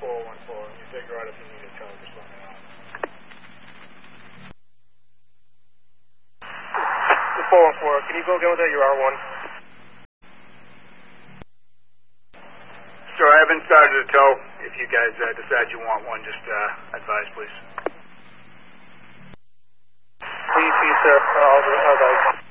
414. You take her out if you need a tow, just let me know. 414, can you go again with that? You're R1. Sir, I haven't started a tow. If you guys decide you want one, just advise, please. Please, sir. I'll advise.